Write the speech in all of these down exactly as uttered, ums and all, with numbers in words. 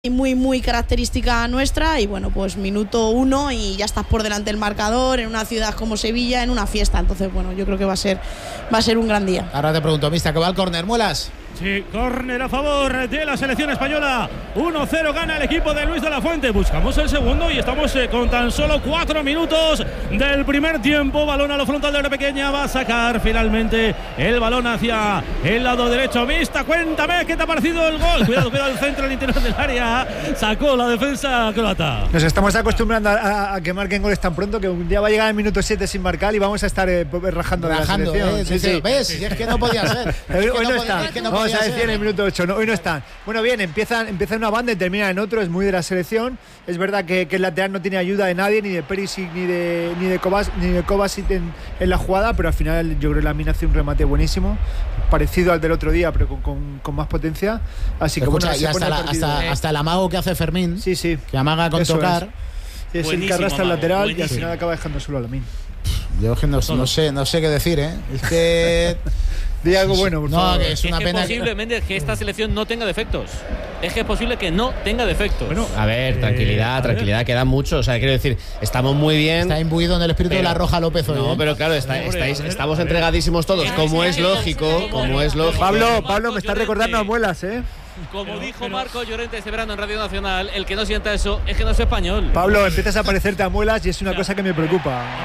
muy muy característica nuestra y bueno, pues minuto uno y ya estás por delante del marcador en una ciudad como Sevilla, en una fiesta. Entonces bueno, yo creo que va a ser va a ser un gran día. Ahora te pregunto, Mista, ¿qué va al córner? ¿Muelas? Sí, córner a favor de la selección española. uno cero gana el equipo de Luis de la Fuente. Buscamos el segundo y estamos eh, con tan solo cuatro minutos del primer tiempo. Balón a lo frontal de la pequeña. Va a sacar finalmente el balón hacia el lado derecho. Mista, cuéntame qué te ha parecido el gol. Cuidado, cuidado, el centro al interior del área. Sacó la defensa croata. Nos estamos acostumbrando a, a, a que marquen goles tan pronto que un día va a llegar el minuto siete sin marcar y vamos a estar eh, rajando, rajando de la selección. Eh, sí, sí, sí. ¿Ves? Si es que no podía ser. Es hoy que no, no están. es que no Vamos a decir ser. en el minuto ocho. No, hoy no están. Bueno, bien, empiezan, empieza en una banda y termina en otro. Es muy de la selección. Es verdad que, que el lateral no tiene ayuda de nadie, ni de Perisic, ni de ni de Kovacic, ni de Kovacic en, en la jugada, pero al final yo creo que la mina hace un remate buenísimo, parecido al del otro día, pero con, con, con más potencia. Así que Escucha, bueno, y hasta, la, hasta, hasta el amago que hace Fermín, sí, sí, que amaga con eso tocar. Es, es el que arrastra el lateral buenísimo. Y al final acaba dejando solo a Lamine. Yo no, no sé, no sé qué decir, ¿eh? Es que di algo bueno, por no, favor. que es una es que pena. Es posible, Méndez, que esta selección no tenga defectos. Es que es posible que no tenga defectos. Bueno, a ver, tranquilidad, eh, tranquilidad, ver. Queda mucho. O sea, quiero decir, estamos muy bien. Está imbuido en el espíritu pero, de la Roja López hoy. No, ¿eh? pero claro, está, estáis, estamos entregadísimos todos, como es lógico, como es lógico. Pablo, Pablo, me está recordando a Muelas, ¿eh? Como pero, dijo pero, Marco Llorente este verano en Radio Nacional, el que no sienta eso es que no es español. Pablo, empiezas a parecerte a Muelas y es una cosa que me preocupa. A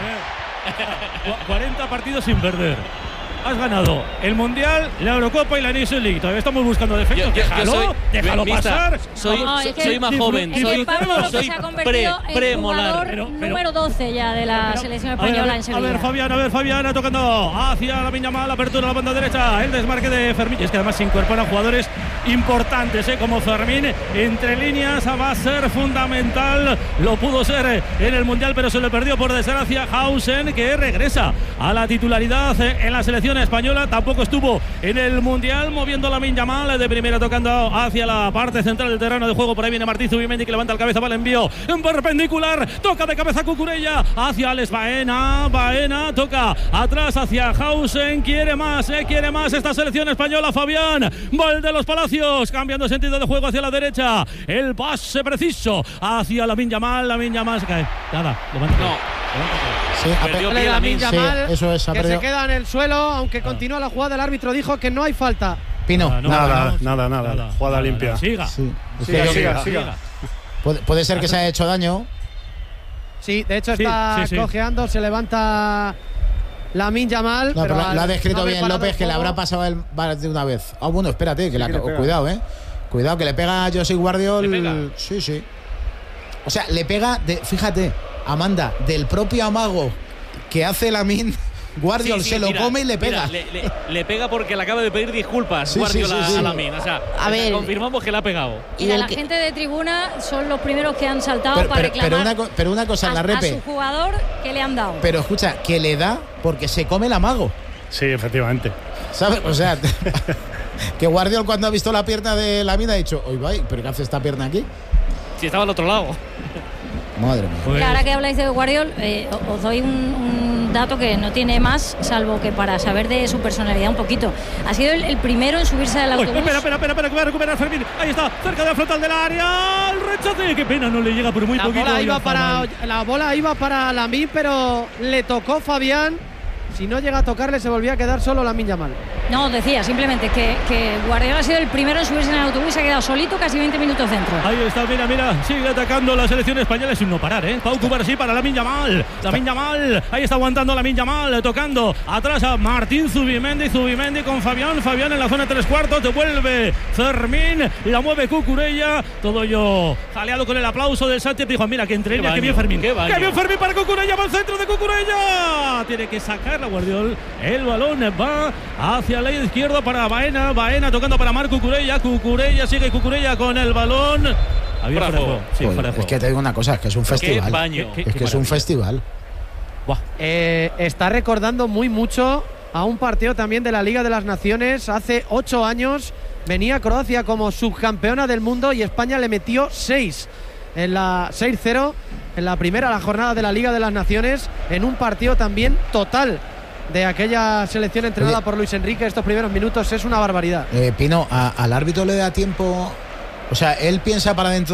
ver, cuarenta partidos sin perder. Has ganado el Mundial, la Eurocopa y la Nations League. Todavía estamos buscando defectos. Yo, yo, déjalo, yo soy, déjalo mista, pasar. Soy, no, es que soy más joven. Es soy, que Pablo soy se ha convertido pre, en jugador pero, pero, número doce ya de la pero, selección española a ver, en Sevilla. A ver, Fabián, a ver, Fabián, tocando hacia la Viñamal, apertura a la banda derecha, el desmarque de Fermín. Es que además se incorporan jugadores importantes, ¿eh? Como Fermín, entre líneas, va a ser fundamental. Lo pudo ser en el Mundial, pero se le perdió por desgracia Hausen, que regresa a la titularidad en la selección española. Tampoco estuvo en el Mundial, moviendo la Yamal de primera, tocando hacia la parte central del terreno de juego. Por ahí viene Martín Zubimendi, que levanta el cabeza para el envío en perpendicular, toca de cabeza Cucurella hacia Alex Baena, Baena toca atrás hacia Hausen, quiere más, eh, quiere más esta selección española. Fabián, Val de los Palacios, cambiando sentido de juego hacia la derecha, el pase preciso hacia la Yamal, la Yamal se cae, nada, levanta, no, levanta. Sí, perdió pie la Yamal, sí, eso es, que se queda en el suelo, aunque ah. continúa la jugada. El árbitro dijo que no hay falta. Pino, ah, no, nada, nada, nada, nada, jugada nada, limpia. Nada. Siga. Sí. Siga, siga, siga, siga. Puede, puede ser que se haya hecho daño. Sí, de hecho está sí, sí, cojeando, sí. Se levanta Lamine Yamal. No, pero pero lo ha descrito no bien López, que le habrá pasado el bar de una vez. Ah, oh, bueno, espérate, que, sí, la, que cuidado, eh. Cuidado, que le pega a José Guardiol. Sí, sí. O sea, le pega, de, fíjate, Amanda, del propio amago que hace Lamine, Guardiol sí, sí, se lo mira, come y le pega. Mira, le, le, le pega porque le acaba de pedir disculpas, sí, Guardiol, sí, sí, sí. a Lamine. O sea, a ver, confirmamos que le ha pegado. Y la que... gente de tribuna son los primeros que han saltado pero, para pero, reclamar pero una, pero una cosa, a, en la repe, a su jugador que le han dado. Pero escucha, que le da porque se come el amago. Sí, efectivamente. ¿Sabes? O sea, que Guardiol cuando ha visto la pierna de Lamine ha dicho, oye, vaya, ¿pero qué hace esta pierna aquí? Si estaba al otro lado. Madre mía. Pues... Ahora que habláis de Guardiol, eh, os doy un, un dato que no tiene más, salvo que para saber de su personalidad un poquito. Ha sido el, el primero en subirse del autobús. Uy, espera, espera, espera, espera, que va a recuperar Fermín. Ahí está, cerca de la frontal del área. El rechace, qué pena, no le llega por muy la poquito. Bola iba para, la bola iba para Lamine, pero le tocó Fabián. Si no llega a tocarle, se volvía a quedar solo Lamine Yamal. No, decía simplemente que, que Guardiola ha sido el primero en subirse en el autobús y se ha quedado solito casi veinte minutos dentro. Ahí está, mira, mira, sigue atacando la selección española sin no parar, ¿eh? Pau Cubarsí para Lamine Yamal. Lamine Yamal, ahí está aguantando Lamine Yamal, tocando atrás a Martín Zubimendi. Zubimendi con Fabián. Fabián en la zona de tres cuartos, devuelve Fermín, la mueve Cucurella. Todo ello jaleado con el aplauso del Sánchez. Dijo, mira, que entre ellas, que bien Fermín. Qué, qué bien Fermín para Cucurella, va al centro de Cucurella. Tiene que sacar la Guardiol. El balón va hacia el lado izquierdo para Baena. Baena tocando para Marc Cucurella. Cucurella sigue Cucurella con el balón. Había fuera de juego. Sí, Joder, fuera de juego. Es que te digo una cosa, es que es un festival. Qué baño. Es que es un festival. Buah. Eh, está recordando muy mucho a un partido también de la Liga de las Naciones. Hace ocho años venía Croacia como subcampeona del mundo y España le metió seis en la seis cero en la primera la jornada de la Liga de las Naciones, en un partido también total de aquella selección entrenada Oye, por Luis Enrique. Estos primeros minutos es una barbaridad. eh, Pino, a, al árbitro le da tiempo O sea, él piensa para dentro